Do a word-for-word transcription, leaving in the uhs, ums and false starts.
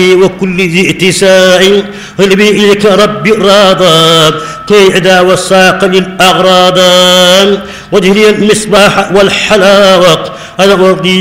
وكل ذي اتساع غلبي إليك ربي راضى كي عدا والساق للأغراض وجهلي المصباح والحلاوة أنا أرضي